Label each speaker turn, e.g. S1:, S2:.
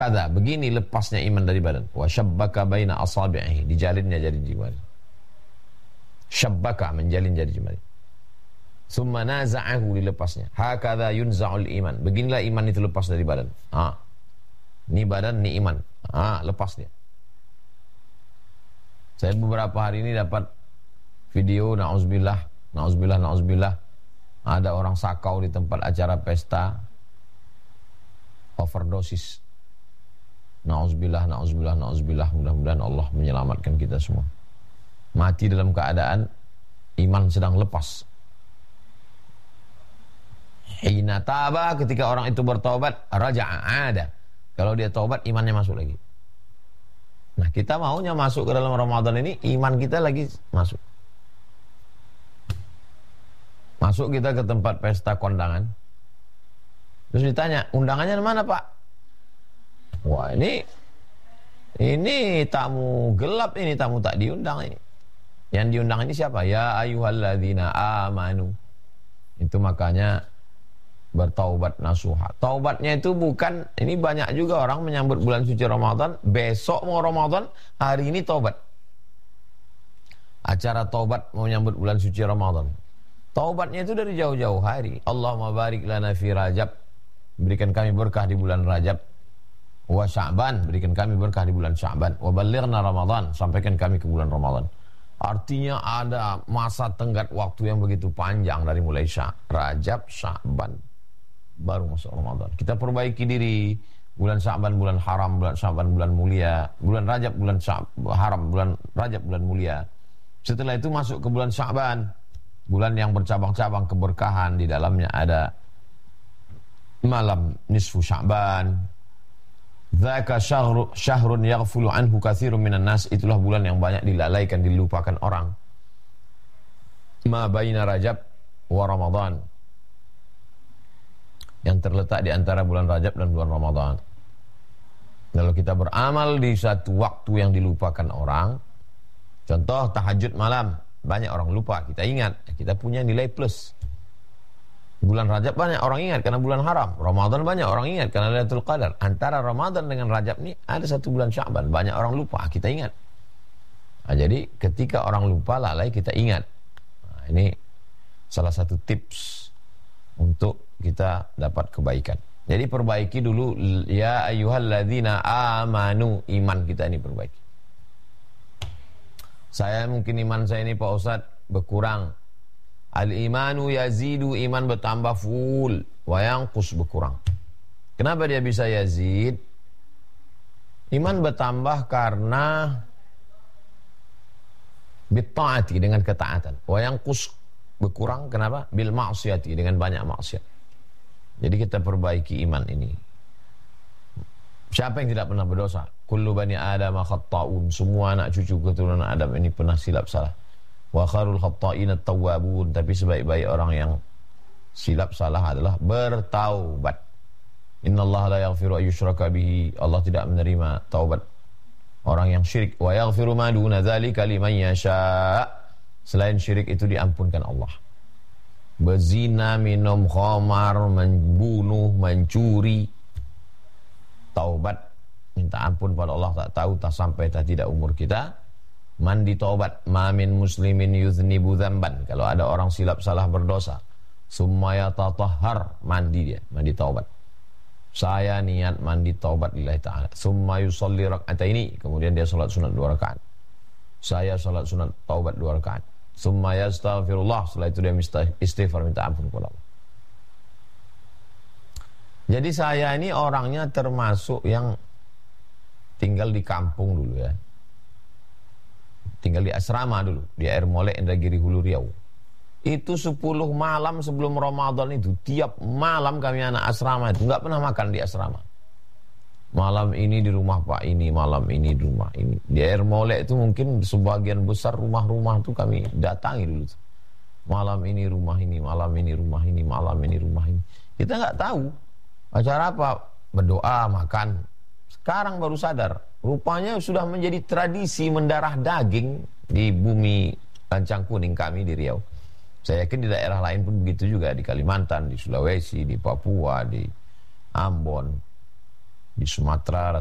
S1: Kada, begini lepasnya iman dari badan. Wa syabbaka baina asabi'ihi, dijalinnya jari jemari. Syabbaka, menjalin jari jemari. Summa naza'ahu, dilepasnya. Hakadha yunza'ul iman. Beginilah iman itu lepas dari badan. Ini badan, ini iman. Lepas dia. Saya beberapa hari ini dapat video, na'udzubillah. Ada orang sakau di tempat acara pesta, overdosis. Na'udzubillah. Mudah-mudahan Allah menyelamatkan kita semua. Mati dalam keadaan iman sedang lepas. Hina taba, ketika orang itu bertaubat, raja'a ada. Kalau dia taubat, imannya masuk lagi. Nah, kita maunya masuk ke dalam Ramadan ini, iman kita lagi masuk. Masuk kita ke tempat pesta kondangan. Terus ditanya, undangannya di mana, Pak? Wah, ini tamu gelap, ini tamu tak diundang ini. Yang diundang ini siapa? Ya ayyuhalladzina amanu. Itu makanya bertaubat nasuha. Taubatnya itu bukan, ini banyak juga orang menyambut bulan suci Ramadan, besok mau Ramadan, hari ini taubat. Acara taubat mau menyambut bulan suci Ramadan. Taubatnya itu dari jauh-jauh hari. Allahumma barik lana fi Rajab. Berikan kami berkah di bulan Rajab. Wa Sya'ban, berikan kami berkah di bulan Sya'ban. Wa ballighna Ramadan, sampaikan kami ke bulan Ramadan. Artinya ada masa tenggat waktu yang begitu panjang dari mulai Rajab, Sya'ban, baru masuk Ramadan. Kita perbaiki diri. Bulan Sya'ban bulan haram, bulan Sya'ban bulan mulia, bulan Rajab bulan haram, bulan Rajab bulan mulia. Setelah itu masuk ke bulan Sya'ban, bulan yang bercabang-cabang keberkahan, di dalamnya ada malam nisfu Sya'ban. Dzaka syahrun yaghfulu anhu katsirun minan nas, itulah bulan yang banyak dilalaikan, dilupakan orang. Ma baina Rajab wa Ramadan, yang terletak di antara bulan Rajab dan bulan Ramadan. Kalau kita beramal di satu waktu yang dilupakan orang, contoh tahajud malam, banyak orang lupa, kita ingat, kita punya nilai plus. Bulan Rajab banyak orang ingat karena bulan haram. Ramadan banyak orang ingat karena Lailatul Qadar. Antara Ramadan dengan Rajab ini ada satu bulan Sya'ban, banyak orang lupa, kita ingat. Nah, jadi ketika orang lupa, lalai, kita ingat. Nah, ini salah satu tips untuk kita dapat kebaikan. Jadi perbaiki dulu, ya ayyuhalladzina amanu, iman kita ini perbaiki. Saya mungkin iman saya ini Pak Ustadz berkurang. Al-imanu yazidu, iman bertambah full, wa yanqus, berkurang. Kenapa dia bisa yazid? Iman bertambah karena bitta'ati, dengan ketaatan. Wa yanqus, berkurang kenapa? Bil ma'siyati, dengan banyak maksiat. Jadi kita perbaiki iman ini. Siapa yang tidak pernah berdosa? Kullu bani Adam khatta'un, semua anak cucu keturunan Adam ini pernah silap salah. Wa kharul khatta'ina at-tawwabun, tapi sebaik-baik orang yang silap salah adalah bertaubat. Innallaha la yaghfiru an yushraka bihi, Allah tidak menerima taubat orang yang syirik. Wa yaghfiru ma duna dzalika liman yasha, selain syirik itu diampunkan Allah. Berzina, minum khamar, membunuh, mencuri, taubat, minta ampun pada Allah, tak tahu, tak sampai, tak tidak umur kita. Mandi taubat, ma min muslimin yuznibu dzamban, kalau ada orang silap salah berdosa, summa yatatahhar, mandi dia, mandi taubat. Saya niat mandi taubat lillahi ta'ala. Summa yusalli rak'ataini, kemudian dia salat sunat 2 rakaat. Saya salat sunat taubat 2 rakaat. Summa yastaghfirullah, setelah itu dia istighfar, minta ampun kepada Allah. Jadi saya ini orangnya termasuk yang tinggal di kampung dulu ya. Tinggal di asrama dulu, di Air Molek, Indragiri, Hulu Riau. Itu 10 malam sebelum Ramadan itu, tiap malam kami anak asrama itu nggak pernah makan di asrama. Malam ini di rumah Pak ini, malam ini di rumah ini. Di Air Molek itu mungkin sebagian besar rumah-rumah itu kami datangi dulu. Malam ini rumah ini, malam ini rumah ini, malam ini rumah ini. Kita nggak tahu acara apa, berdoa, makan. Sekarang baru sadar, rupanya sudah menjadi tradisi mendarah daging di bumi Lancang Kuning kami di Riau. Saya yakin di daerah lain pun begitu juga, di Kalimantan, di Sulawesi, di Papua, di Ambon. di Sumatera